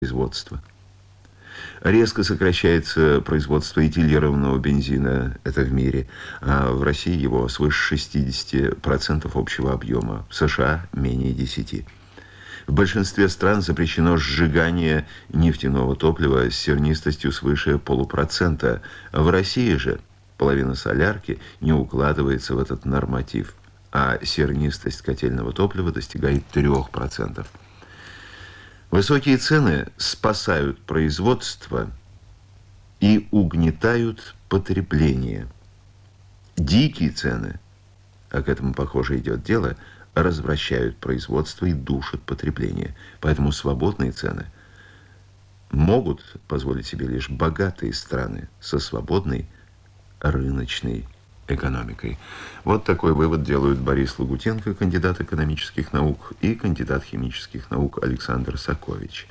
производства. Резко сокращается производство этилированного бензина, это в мире, а в России его свыше 60% общего объема, в США менее 10%. В большинстве стран запрещено сжигание нефтяного топлива с сернистостью свыше 0,5%. В России же половина солярки не укладывается в этот норматив, а сернистость котельного топлива достигает 3%. Высокие цены спасают производство и угнетают потребление. Дикие цены, а к этому, похоже, идет дело, развращают производство и душат потребление. Поэтому свободные цены могут позволить себе лишь богатые страны со свободной рыночной экономикой. Вот такой вывод делают Борис Лагутенко, кандидат экономических наук, и кандидат химических наук Александр Сокович.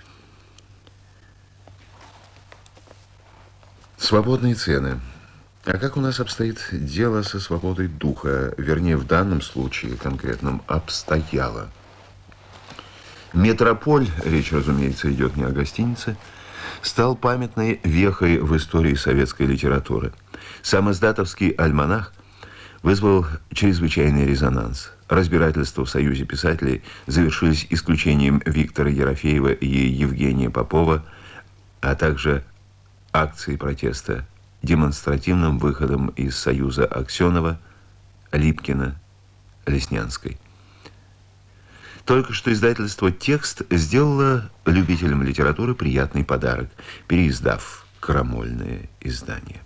Свободные цены. А как у нас обстоит дело со свободой духа? Вернее, в данном случае конкретном обстояло. Метрополь, речь, разумеется, идет не о гостинице, стал памятной вехой в истории советской литературы. Самоздатовский альманах вызвал чрезвычайный резонанс. Разбирательства в Союзе писателей завершились исключением Виктора Ерофеева и Евгения Попова, а также акцией протеста, демонстративным выходом из Союза Аксенова, Липкина, Леснянской. Только что издательство «Текст» сделало любителям литературы приятный подарок, переиздав крамольное издание.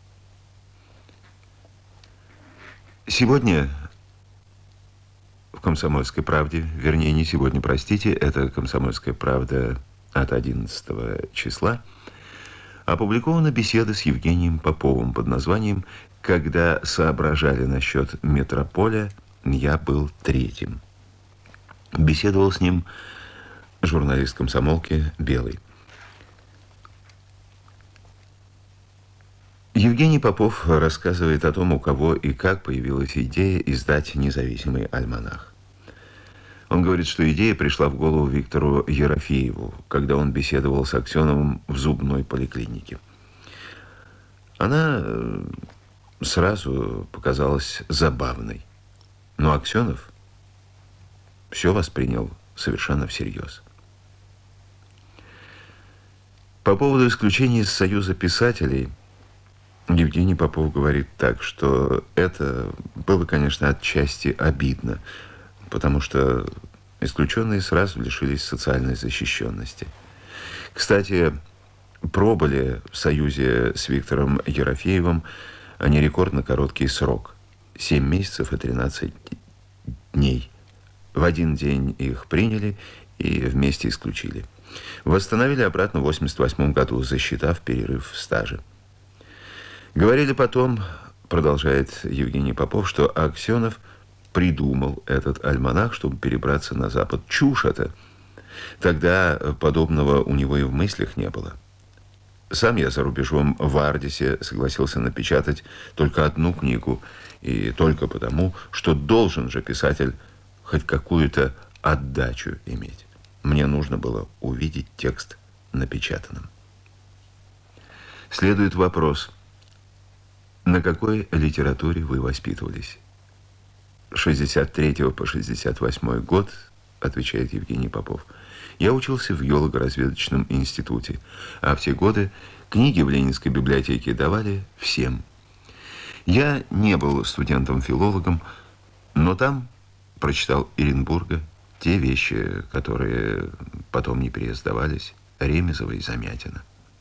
Сегодня в «Комсомольской правде», вернее, не сегодня, простите, это «Комсомольская правда» от 11 числа, опубликована беседа с Евгением Поповым под названием «Когда соображали насчет метрополя, я был третьим». Беседовал с ним журналист комсомолки Белый. Евгений Попов рассказывает о том, у кого и как появилась идея издать независимый альманах. Он говорит, что идея пришла в голову Виктору Ерофееву, когда он беседовал с Аксеновым в зубной поликлинике. Она сразу показалась забавной, но Аксенов все воспринял совершенно всерьез. По поводу исключения из Союза писателей Евгений Попов говорит так, что это было, конечно, отчасти обидно, потому что исключенные сразу лишились социальной защищенности. Кстати, пробыли в союзе с Виктором Ерофеевым они рекордно короткий срок – 7 месяцев и 13 дней. В один день их приняли и вместе исключили. Восстановили обратно в 1988 году, засчитав перерыв в стаже. Говорили потом, продолжает Евгений Попов, что Аксенов придумал этот альманах, чтобы перебраться на Запад. Чушь это. Тогда подобного у него и в мыслях не было. Сам я за рубежом в Ардисе согласился напечатать только одну книгу, и только потому, что должен же писатель хоть какую-то отдачу иметь. Мне нужно было увидеть текст напечатанным. Следует вопрос: на какой литературе вы воспитывались? С 63 по 68 год, отвечает Евгений Попов, я учился в геолого-разведочном институте, а в те годы книги в Ленинской библиотеке давали всем. Я не был студентом-филологом, но там прочитал Эренбурга, те вещи, которые потом не переиздавались, Ремезова и Замятина.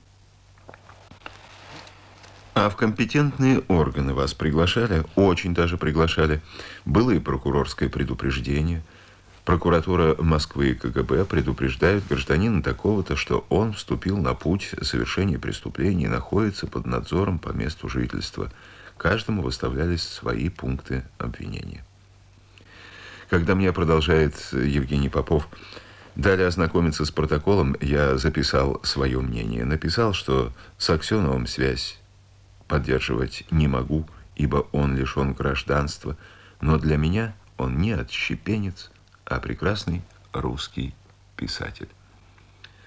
А в компетентные органы вас приглашали? Очень даже приглашали. Было и прокурорское предупреждение. Прокуратура Москвы и КГБ предупреждают гражданина такого-то, что он вступил на путь совершения преступления и находится под надзором по месту жительства. Каждому выставлялись свои пункты обвинения. Когда мне, продолжает Евгений Попов, дали ознакомиться с протоколом, я записал свое мнение. Написал, что с Аксеновым связь поддерживать не могу, ибо он лишен гражданства, но для меня он не отщепенец, а прекрасный русский писатель.